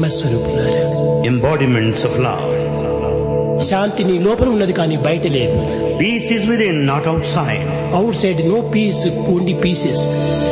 ప్రేమ స్వరూపులారా, embodiments of love. శాంతి నీ లోపల ఉన్నది కానీ బయట లేదు. Peace is within, not outside. Out side no piece, only pieces.